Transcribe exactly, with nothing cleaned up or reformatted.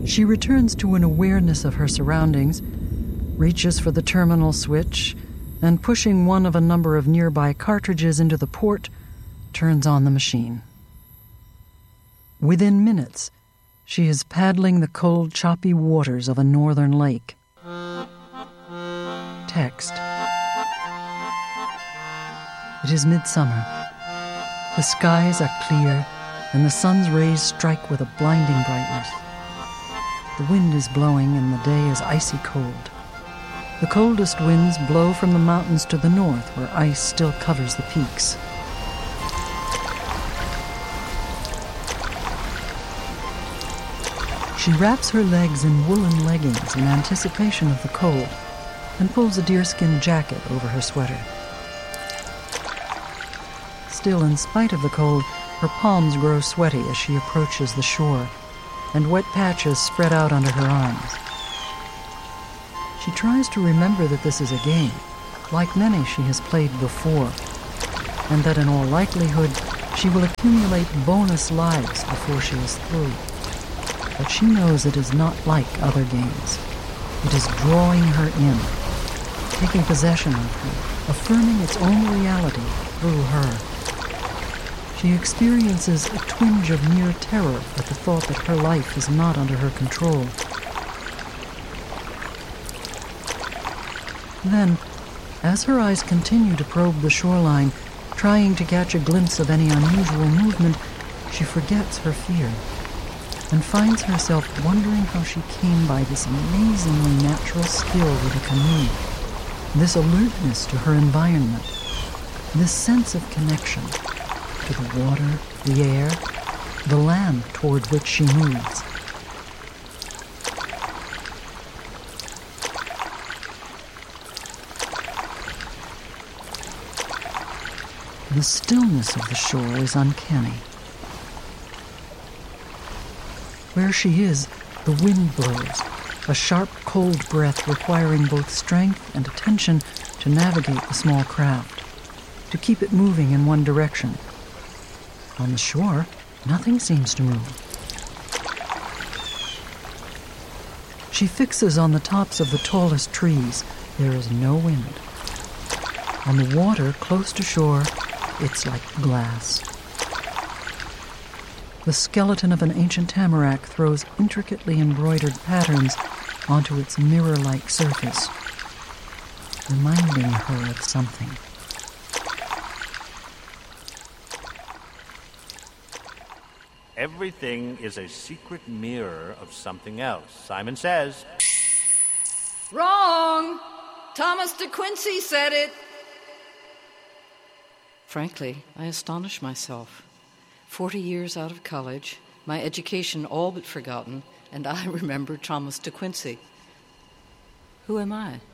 She returns to an awareness of her surroundings, reaches for the terminal switch, and pushing one of a number of nearby cartridges into the port, turns on the machine. Within minutes, she is paddling the cold, choppy waters of a northern lake. Text. It is midsummer. The skies are clear, and the sun's rays strike with a blinding brightness. The wind is blowing, and the day is icy cold. The coldest winds blow from the mountains to the north, where ice still covers the peaks. She wraps her legs in woolen leggings in anticipation of the cold and pulls a deerskin jacket over her sweater. Still, in spite of the cold, her palms grow sweaty as she approaches the shore, and wet patches spread out under her arms. She tries to remember that this is a game, like many she has played before, and that in all likelihood she will accumulate bonus lives before she is through. But she knows it is not like other games. It is drawing her in, taking possession of her, affirming its own reality through her. She experiences a twinge of near terror at the thought that her life is not under her control. Then, as her eyes continue to probe the shoreline, trying to catch a glimpse of any unusual movement, she forgets her fear and finds herself wondering how she came by this amazingly natural skill with a canoe, this alertness to her environment, this sense of connection to the water, the air, the land toward which she moves. The stillness of the shore is uncanny. Where she is, the wind blows, a sharp, cold breath requiring both strength and attention to navigate the small craft, to keep it moving in one direction. On the shore, nothing seems to move. She fixes on the tops of the tallest trees. There is no wind. On the water, close to shore, it's like glass. The skeleton of an ancient tamarack throws intricately embroidered patterns onto its mirror-like surface, reminding her of something. Everything is a secret mirror of something else. Simon says. Wrong! Thomas de Quincey said it. Frankly, I astonish myself. Forty years out of college, my education all but forgotten, and I remember Thomas de Quincey. Who am I?